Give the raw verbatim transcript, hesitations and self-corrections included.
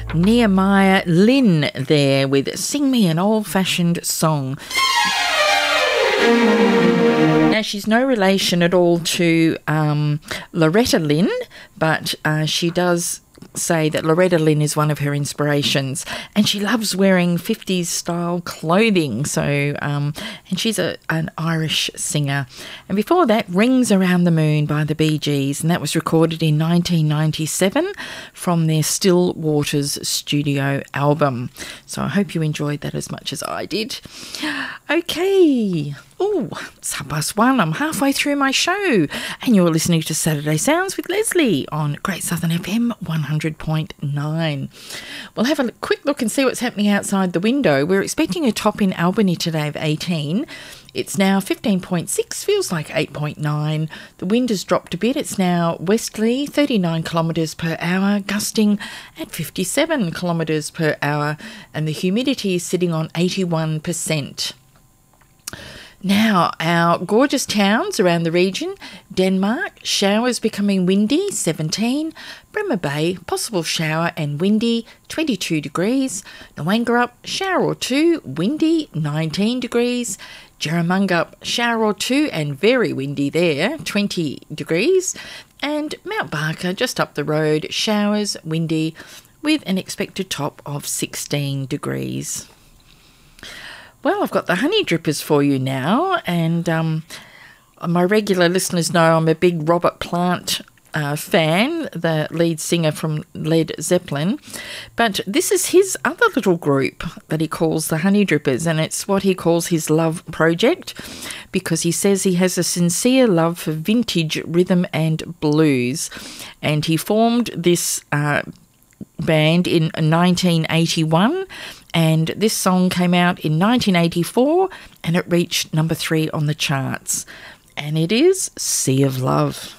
Nehemiah Lynn there with Sing Me an Old-Fashioned Song. Now, she's no relation at all to um, Loretta Lynn, but uh, she does say that Loretta Lynn is one of her inspirations, and she loves wearing fifties style clothing. So, um, and she's a, an Irish singer. And before that, Rings Around the Moon by the Bee Gees, and that was recorded in nineteen ninety-seven from their Still Waters studio album. So I hope you enjoyed that as much as I did. Okay. Oh, it's half past one. I'm halfway through my show, and you're listening to Saturday Sounds with Leslie on Great Southern F M one hundred point nine. We'll have a quick look and see what's happening outside the window. We're expecting a top in Albany today of eighteen. It's now fifteen point six, feels like eight point nine. The wind has dropped a bit. It's now westerly, thirty-nine kilometres per hour, gusting at fifty-seven kilometres per hour, and the humidity is sitting on eighty-one percent. Now, our gorgeous towns around the region: Denmark, showers becoming windy, seventeen. Bremer Bay, possible shower and windy, twenty-two degrees. Nwangerup, shower or two, windy, nineteen degrees. Jerramungup, shower or two and very windy there, twenty degrees. And Mount Barker, just up the road, showers, windy, with an expected top of sixteen degrees. Well, I've got the honey drippers for you now, and um, my regular listeners know I'm a big Robert Plant uh, fan, the lead singer from Led Zeppelin. But this is his other little group that he calls the Honey Drippers, and it's what he calls his love project, because he says he has a sincere love for vintage rhythm and blues. And he formed this uh, band in nineteen eighty-one, and this song came out in nineteen eighty-four, and it reached number three on the charts, and it is Sea of Love.